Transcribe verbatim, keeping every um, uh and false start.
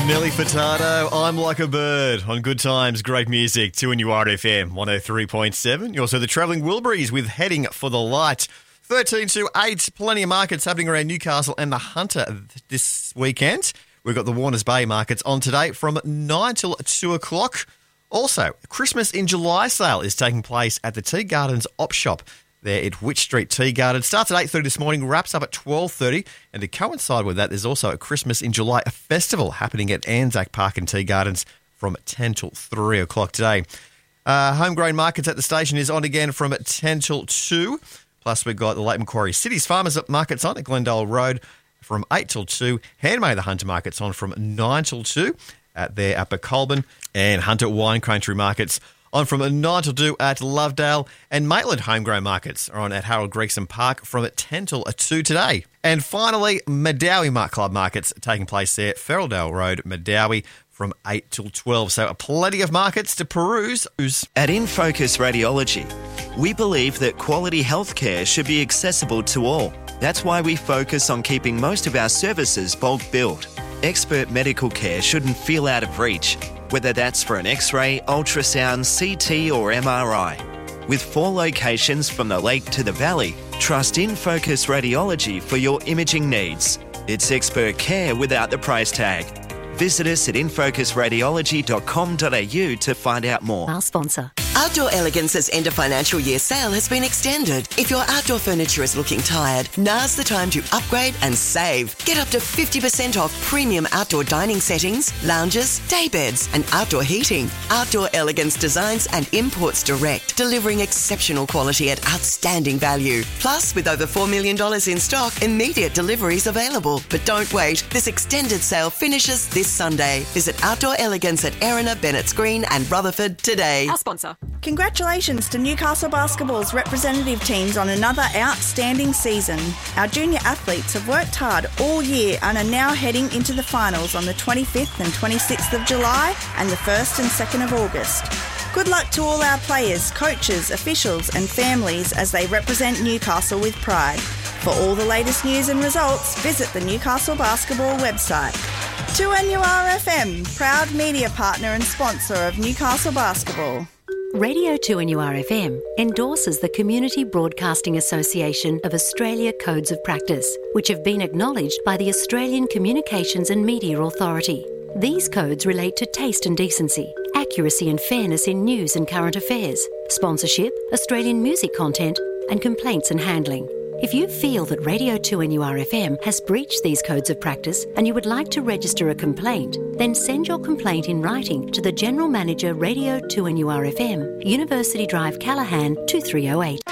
Nelly Furtado, I'm Like a Bird on Good Times, great music, two N U R F M, one oh three point seven. You're also the Travelling Wilburys with Heading for the Light. thirteen to eight, plenty of markets happening around Newcastle and the Hunter this weekend. We've got the Warners Bay markets on today from nine till two o'clock. Also, Christmas in July sale is taking place at the Tea Gardens Op Shop there at Wych Street Tea Garden. Starts at eight thirty this morning, wraps up at twelve thirty. And to coincide with that, there's also a Christmas in July festival happening at Anzac Park and Tea Gardens from ten till three o'clock today. Uh, homegrown markets at the station is on again from ten till two. Plus, we've got the Lake Macquarie City's Farmers Markets on at Glendale Road from eight till two. Handmade the Hunter Markets on from nine till two at there at Colburn. And Hunter Wine Country Markets on from nine till two at Lovedale. And Maitland Homegrown Markets are on at Harold Gregson Park from ten till two today. And finally, Medowie Mark Club Markets taking place there, Ferraldale Road, Medowie, from eight till twelve. So plenty of markets to peruse. At InFocus Radiology, we believe that quality healthcare should be accessible to all. That's why we focus on keeping most of our services bulk billed. Expert medical care shouldn't feel out of reach, whether that's for an X-ray, ultrasound, C T or M R I. With four locations from the lake to the valley, trust InFocus Radiology for your imaging needs. It's expert care without the price tag. Visit us at infocus radiology dot com dot a u to find out more. Our sponsor. Outdoor Elegance's end of financial year sale has been extended. If your outdoor furniture is looking tired, now's the time to upgrade and save. Get up to fifty percent off premium outdoor dining settings, lounges, day beds and outdoor heating. Outdoor Elegance designs and imports direct, delivering exceptional quality at outstanding value. Plus, with over four million dollars in stock, immediate deliveries available. But don't wait, this extended sale finishes this Sunday. Visit Outdoor Elegance at Erina, Bennett's Green and Rutherford today. Our sponsor. Congratulations to Newcastle Basketball's representative teams on another outstanding season. Our junior athletes have worked hard all year and are now heading into the finals on the twenty-fifth and twenty-sixth of July and the first and second of August. Good luck to all our players, coaches, officials and families as they represent Newcastle with pride. For all the latest news and results, visit the Newcastle Basketball website. two N U R F M, proud media partner and sponsor of Newcastle Basketball. Radio two N U R F M endorses the Community Broadcasting Association of Australia Codes of Practice, which have been acknowledged by the Australian Communications and Media Authority. These codes relate to taste and decency, accuracy and fairness in news and current affairs, sponsorship, Australian music content, and complaints and handling. If you feel that Radio two N U R F M has breached these codes of practice and you would like to register a complaint, then send your complaint in writing to the General Manager, Radio two N U R F M, University Drive, Callaghan, two three oh eight.